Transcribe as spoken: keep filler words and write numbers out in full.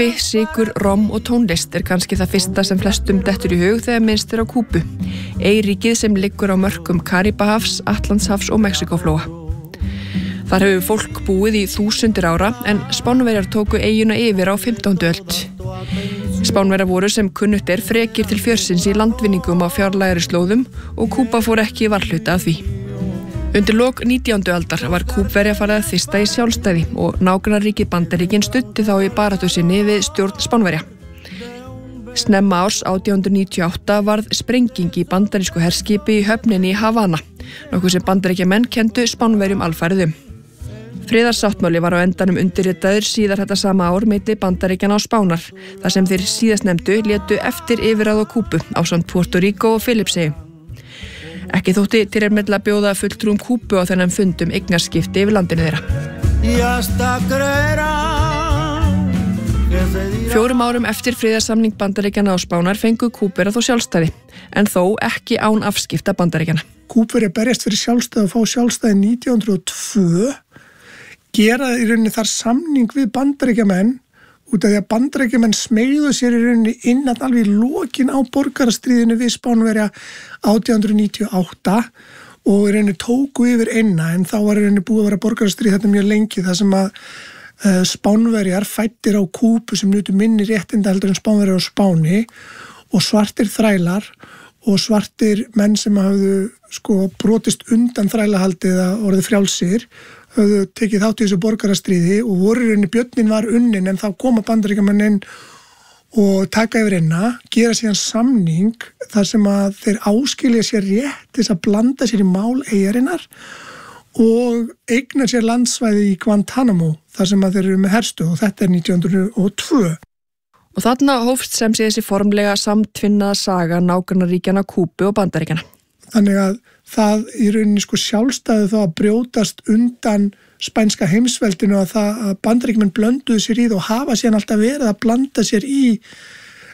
Sykur, rom og tónlist er kannski það fyrsta sem flestum dettur í hug þegar minnst er á Kúbu, eyríkið sem liggur á mörkum Karíbahafs, Atlantshafs og Mexíkóflóa. Þar hefur fólk búið í þúsundir ára en Spánverjar tóku eyjuna yfir á fimmtándu öld. Spánverjar voru sem kunnugt er frekir til fjörsins í landvinningum á fjarlægari slóðum og Kúba fór ekki í varhluta af því. Undir lok nítjándu aldar var Kúbverja farið að þysta í sjálfstæði og nágrannaríkið Bandaríkin studdi þá í baráttu sinni við stjórn Spánverja. Snemma árs átján hundruð níutíu og átta varð sprenging í bandarísku herskipi í höfninni í Havana, nokkuð sem Bandaríkjamenn kenndu Spánverjum alfarið um. Friðarsáttmáli var á endanum undirritaður síðar þetta sama ár milli Bandaríkjanna og Spánar, þar sem þeir síðastnefndu létu eftir yfirráð á Kúbu ásamt Puerto Rico og Filippseyjum. Ekki þótti tilefni að bjóða fulltrúum Kúbu á þennan fundum eignarskipti yfir landinu þeirra. Fjórum árum eftir friðarsamning Bandaríkjanna og Spánar fengu Kúbverjar þó sjálfstæði, en þó ekki án afskipta Bandaríkjanna. Kúbverjar berjast fyrir sjálfstæði og fá sjálfstæði nítján hundruð og tvö, gera í rauninni þar samning við Bandaríkjamenn út af því að Bandaríkjamenn smeygðu sér í rauninni innan alveg í lokin á borgarastríðinu við Spánverja átján hundruð níutíu og átta og í rauninni tóku yfir eina, en þá var í rauninni búið að vera borgarastríð þetta mjög lengi þar sem að uh, Spánverjar fæddir á Kúbu sem nutu minni réttinda heldur en Spánverjar á Spáni og svartir þrælar og svartir menn sem hafðu sko brotist undan þrælahaldið að orðið frjálsir höfðu tekið þátt í þessu borgarastríði og voru í rauninni björnin var unnin en þá koma Bandaríkjamenn inn og taka yfir einna, gera síðan samning þar sem að þeir áskilja sér rétt til að blanda sér í mál eyjarinnar og eigna sér landsvæði í Guantánamo þar sem að þeir eru með herstöð og þetta er nítján hundruð og tvö. Og þarna hófst sem sé þessi formlega samtvinnaða saga nágrannaríkjanna Kúbu og Bandaríkjanna. Þannig að það í rauninni sko sjálfstæði þá að brjótast undan spænska heimsveldinu að það að Bandaríkjamenn blönduðu sér í það og hafa síðan alltaf verið að blanda sér í